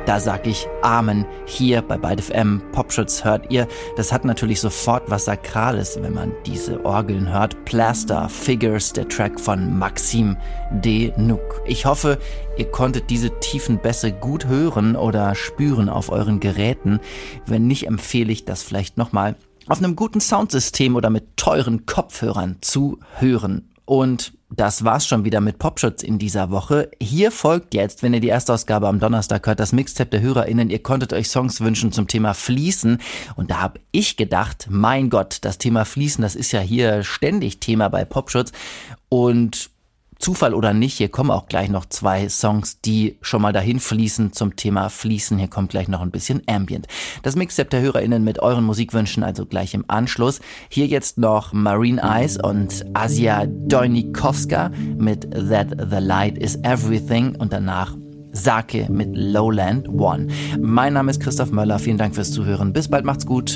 da sag ich Amen. Hier bei Byte FM, Popschutz hört ihr. Das hat natürlich sofort was Sakrales, wenn man diese Orgeln hört. Plaster Figures, der Track von Maxime Denouc. Ich hoffe, ihr konntet diese tiefen Bässe gut hören oder spüren auf euren Geräten. Wenn nicht, empfehle ich das vielleicht nochmal auf einem guten Soundsystem oder mit teuren Kopfhörern zu hören. Und das war's schon wieder mit Popschutz in dieser Woche. Hier folgt jetzt, wenn ihr die Erstausgabe am Donnerstag hört, das Mixtape der HörerInnen. Ihr konntet euch Songs wünschen zum Thema Fließen. Und da habe ich gedacht, mein Gott, das Thema Fließen, das ist ja hier ständig Thema bei Popschutz. Und Zufall oder nicht, hier kommen auch gleich noch 2 Songs, die schon mal dahin fließen zum Thema Fließen. Hier kommt gleich noch ein bisschen Ambient. Das Mixtape der HörerInnen mit euren Musikwünschen, also gleich im Anschluss. Hier jetzt noch Marine Eyes und Asia Dojnikowska mit That the Light is Everything und danach Sake mit Lowland One. Mein Name ist Christoph Möller, vielen Dank fürs Zuhören. Bis bald, macht's gut.